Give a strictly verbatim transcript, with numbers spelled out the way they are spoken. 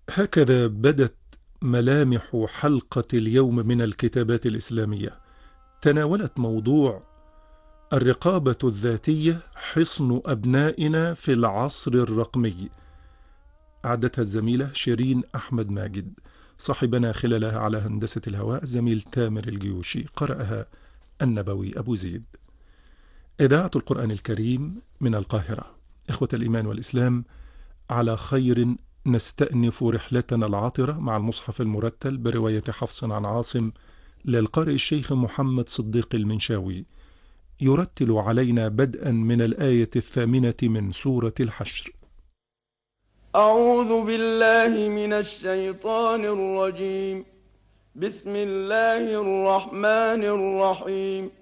هكذا بدت ملامح حلقة اليوم من الكتابات الإسلامية. تناولت موضوع الرقابة الذاتية حصن أبنائنا في العصر الرقمي. أعدتها الزميلة شيرين أحمد ماجد. صاحبنا خلالها على هندسة الهواء الزميل تامر الجيوشي. قرأها النبوي أبو زيد. إذاعة القرآن الكريم من القاهرة. إخوة الإيمان والإسلام، على خير نستأنف رحلتنا العاطرة مع المصحف المرتل برواية حفص عن عاصم للقارئ الشيخ محمد صديق المنشاوي، يرتل علينا بدءا من الآية الثامنة من سورة الحشر. أعوذ بالله من الشيطان الرجيم. بسم الله الرحمن الرحيم.